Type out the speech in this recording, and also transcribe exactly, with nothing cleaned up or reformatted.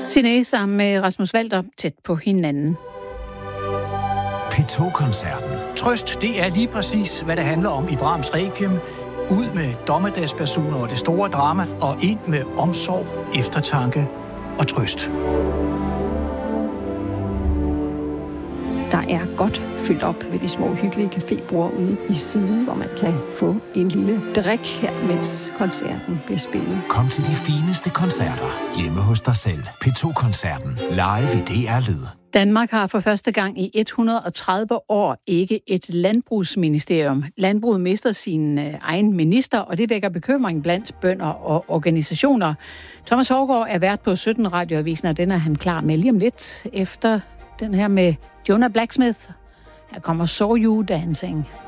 Siné sammen med Rasmus Walter tæt på hinanden. P to-koncerten. Trøst, det er lige præcis, hvad det handler om i Brahms Requiem. Ud med dommedagsbasuner og det store drama, og ind med omsorg, eftertanke og trøst. Der er godt fyldt op ved de små hyggelige cafébord ude i siden, hvor man kan få en lille drik her, mens koncerten bliver spillet. Kom til de fineste koncerter hjemme hos dig selv. P to-koncerten. Live i D R Lyd. Danmark har for første gang i et hundrede og tredive år ikke et landbrugsministerium. Landbruget mister sin egen minister, og det vækker bekymring blandt bønder og organisationer. Thomas Haugaard er vært på sytten Radioavisen, og den er han klar med lige om lidt efter den her med Jonah Blacksmith. Her kommer Saw You Dancing.